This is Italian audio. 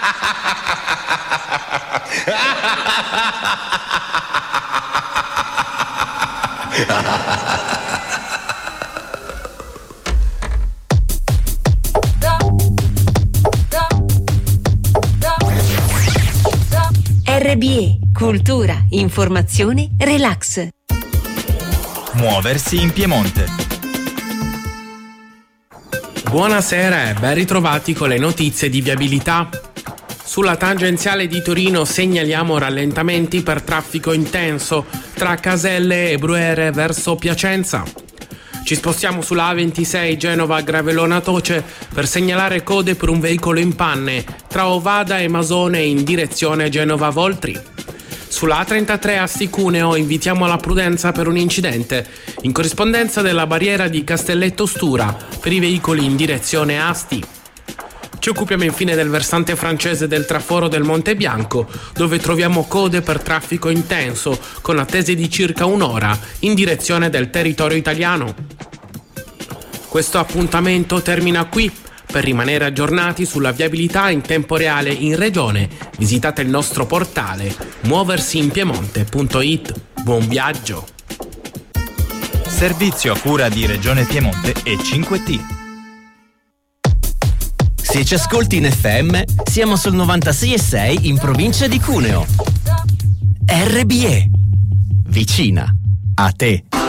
RBE, cultura, informazione, relax. Muoversi in Piemonte. Buonasera e ben ritrovati con le notizie di viabilità. Sulla tangenziale di Torino segnaliamo rallentamenti per traffico intenso tra Caselle e Brunete verso Piacenza. Ci spostiamo sulla A26 Genova-Gravellona Toce per segnalare code per un veicolo in panne tra Ovada e Masone in direzione Genova-Voltri. Sulla A33 Asti-Cuneo invitiamo alla prudenza per un incidente in corrispondenza della barriera di Castelletto Stura per i veicoli in direzione Asti. Ci occupiamo infine del versante francese del traforo del Monte Bianco, dove troviamo code per traffico intenso con attese di circa un'ora in direzione del territorio italiano. Questo appuntamento termina qui. Per rimanere aggiornati sulla viabilità in tempo reale in regione, visitate il nostro portale muoversiinpiemonte.it. Buon viaggio! Servizio a cura di Regione Piemonte e 5T. Se ci ascolti in FM, siamo sul 96,6 in provincia di Cuneo. RBE, vicina a te.